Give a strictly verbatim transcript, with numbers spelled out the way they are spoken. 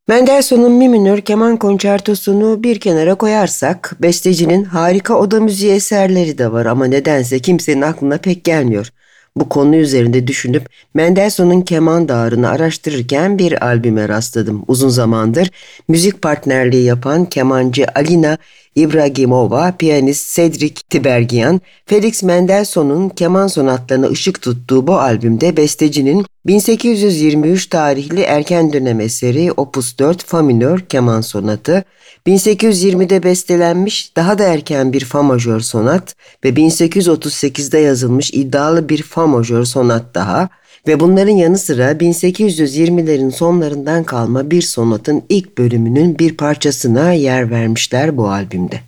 Mendelssohn'un Mi minör keman konçertosunu bir kenara koyarsak, bestecinin harika oda müziği eserleri de var ama nedense kimsenin aklına pek gelmiyor. Bu konu üzerinde düşünüp Mendelssohn'un keman dağarını araştırırken bir albüme rastladım. Uzun zamandır müzik partnerliği yapan kemancı Alina İbragimova, piyanist Cedric Tiberghien, Felix Mendelssohn'un keman sonatlarına ışık tuttuğu bu albümde bestecinin bin sekiz yüz yirmi üç tarihli erken dönem eseri Opus dört Fa minör keman sonatı, bin sekiz yüz yirmide bestelenmiş daha da erken bir Fa majör sonat ve bin sekiz yüz otuz sekizde yazılmış iddialı bir Fa majör sonat daha ve bunların yanı sıra bin sekiz yüz yirmilerin sonlarından kalma bir sonatın ilk bölümünün bir parçasına yer vermişler bu albümde.